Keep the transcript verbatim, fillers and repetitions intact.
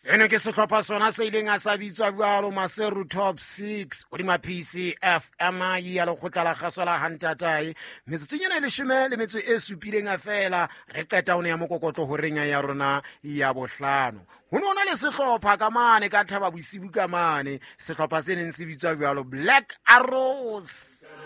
Seno ke sehlopha sona se ileng a sa bitswa jwalo Maseru Top six o di ma P C F M ya lekgotla la kgaso la Hantatai metsotsonyana e leshome le metso e supileng a fela re qeta ho ne ya mokokotlo ho reng ya rona ya bohlano ho nona le sehlopha ka mane ka Thaba Bosibu ka mane sehlopha se neng se bitswa jwalo Black Arrows.